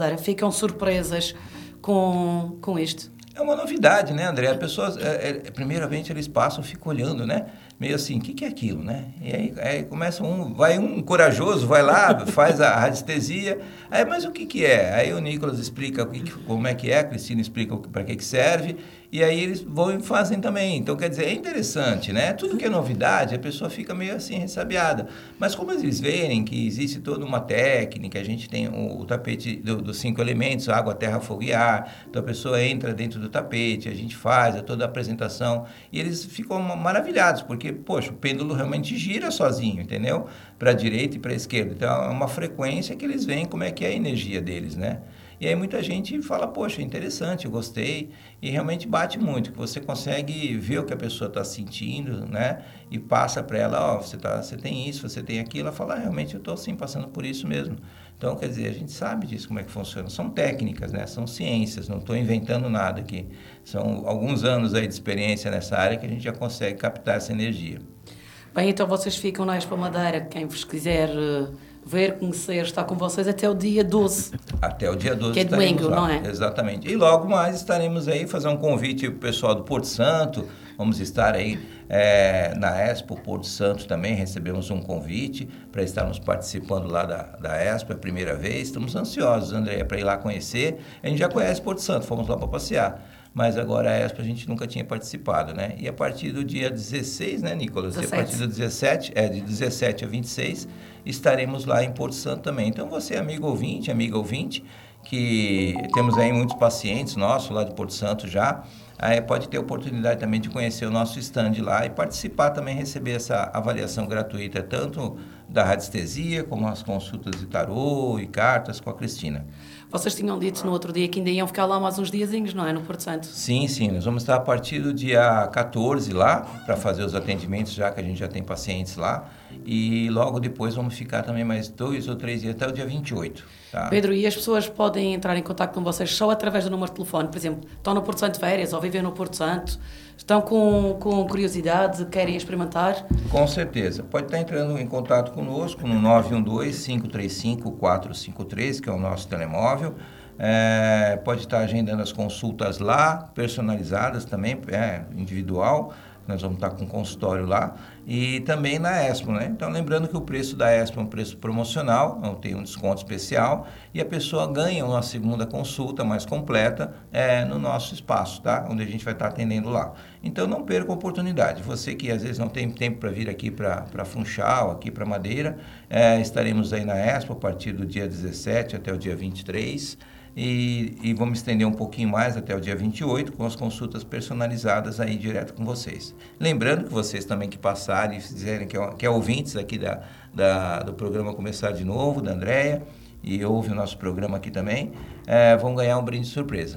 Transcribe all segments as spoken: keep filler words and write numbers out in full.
Madeira? Ficam surpresas com, com isto? É uma novidade, né, André? As pessoas, é, é, primeiramente, eles passam, ficam olhando, né? Meio assim, o que, que é aquilo, né? E aí, aí começa um, vai um corajoso, vai lá, faz a radiestesia. Aí, mas o que, que é? Aí o Nicolas explica o que, como é que é, a Cristina explica para que, que serve. E aí eles vão e fazem também. Então, quer dizer, é interessante, né? Tudo que é novidade, a pessoa fica meio assim, ressabiada. Mas como eles verem que existe toda uma técnica, a gente tem o, o tapete do, dos cinco elementos, água, terra, fogo e ar. Então, a pessoa entra dentro do tapete, a gente faz a toda a apresentação. E eles ficam maravilhados, porque, poxa, o pêndulo realmente gira sozinho, entendeu? Para a direita e para a esquerda. Então, é uma frequência que eles veem como é que é a energia deles, né? E aí muita gente fala, poxa, interessante, eu gostei, e realmente bate muito, que você consegue ver o que a pessoa está sentindo, né? E passa para ela, ó, oh, você, tá, você tem isso, você tem aquilo, ela fala, ah, realmente eu estou sim passando por isso mesmo. Então, quer dizer, a gente sabe disso, como é que funciona. São técnicas, né? São ciências, não estou inventando nada aqui. São alguns anos aí de experiência nessa área que a gente já consegue captar essa energia. Bem, então vocês ficam na Expo Madeira, quem vos quiser ver, conhecer, está com vocês até o dia doze. Até o dia doze. Que é domingo, não é? Exatamente. E logo mais estaremos aí, fazer um convite para o pessoal do Porto Santo. Vamos estar aí é, na Expo Porto Santo também, recebemos um convite para estarmos participando lá da, da Expo, é a primeira vez. Estamos ansiosos, André, para ir lá conhecer. A gente já conhece Porto Santo, fomos lá para passear. Mas agora a Expo a gente nunca tinha participado, né? E a partir do dia dezesseis, né, Nicolas? dezessete. E a partir do dezessete, é, de dezessete a vinte e seis, estaremos lá em Porto Santo também. Então, você, amigo ouvinte, amiga ouvinte, que temos aí muitos pacientes nossos lá de Porto Santo já, aí pode ter a oportunidade também de conhecer o nosso stand lá e participar também, receber essa avaliação gratuita, tanto da radiestesia, como as consultas de tarô e cartas com a Cristina. Vocês tinham dito no outro dia que ainda iam ficar lá mais uns diazinhos, não é? No Porto Santo. Sim, sim. Nós vamos estar a partir do dia quatorze lá, para fazer os atendimentos, já que a gente já tem pacientes lá. E logo depois vamos ficar também mais dois ou três dias, até o dia vinte e oito. Tá? Pedro, e as pessoas podem entrar em contato com vocês só através do número de telefone? Por exemplo, estão no Porto Santo de férias ou vivem no Porto Santo, estão com, com curiosidade, querem experimentar? Com certeza. Pode estar entrando em contato conosco no nove um dois, cinco três cinco, quatro cinco três, que é o nosso telemóvel. É, pode estar agendando as consultas lá, personalizadas também, é, individual. Nós vamos estar com consultório lá e também na Expo, né? Então, lembrando que o preço da Expo é um preço promocional, não tem um desconto especial e a pessoa ganha uma segunda consulta mais completa é, no nosso espaço, tá? Onde a gente vai estar atendendo lá. Então, não perca a oportunidade. Você que às vezes não tem tempo para vir aqui para Funchal, aqui para Madeira, é, estaremos aí na Expo a partir do dia dezessete até o dia vinte e três. E, e vamos estender um pouquinho mais até o dia vinte e oito com as consultas personalizadas aí direto com vocês. Lembrando que vocês também que passarem e fizerem, que é, que é ouvintes aqui da, da, do programa Começar de Novo, da Andréia, e ouve o nosso programa aqui também, é, vão ganhar um brinde de surpresa.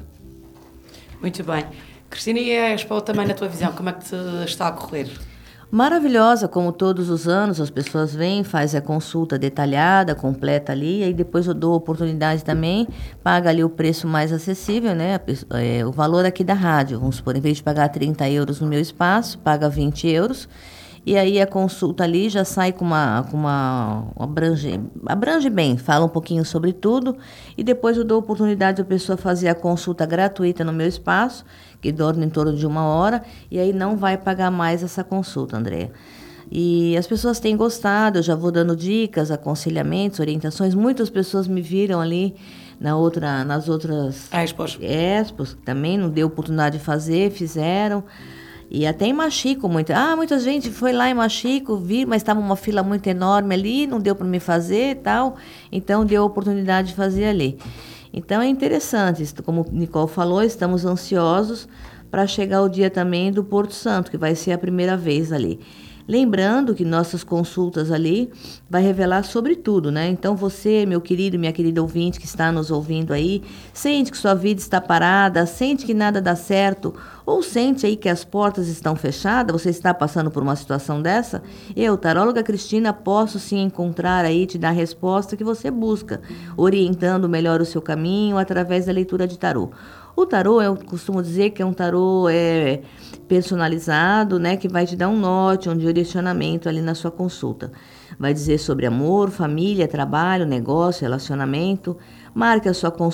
Muito bem. Cristina, e a Expo também na tua visão, como é que te está a correr? Maravilhosa, como todos os anos, as pessoas vêm, fazem a consulta detalhada, completa ali, e depois eu dou oportunidade também, paga ali o preço mais acessível, né? É, o valor aqui da rádio, vamos supor, em vez de pagar trinta euros no meu espaço, paga vinte euros, e aí a consulta ali já sai com uma, com uma abrange, abrange bem, fala um pouquinho sobre tudo, e depois eu dou oportunidade da pessoa fazer a consulta gratuita no meu espaço, que dura em torno de uma hora, e aí não vai pagar mais essa consulta, Andréia. E as pessoas têm gostado, eu já vou dando dicas, aconselhamentos, orientações. Muitas pessoas me viram ali na outra, nas outras Expos. Expos, também não deu oportunidade de fazer, fizeram. E até em Machico, muita, ah, muita gente foi lá em Machico, vi, mas estava uma fila muito enorme ali, não deu para me fazer e tal, então deu a oportunidade de fazer ali. Então é interessante, como o Nicole falou, estamos ansiosos para chegar o dia também do Porto Santo, que vai ser a primeira vez ali. Lembrando que nossas consultas ali vai revelar sobre tudo, né? Então você, meu querido, minha querida ouvinte que está nos ouvindo aí, sente que sua vida está parada, sente que nada dá certo, ou sente aí que as portas estão fechadas, você está passando por uma situação dessa, eu, taróloga Cristina, posso sim encontrar aí, te dar a resposta que você busca, orientando melhor o seu caminho através da leitura de tarô. O tarô, eu costumo dizer que é um tarô é, personalizado, né, que vai te dar um norte, um direcionamento ali na sua consulta. Vai dizer sobre amor, família, trabalho, negócio, relacionamento. Marque a sua consulta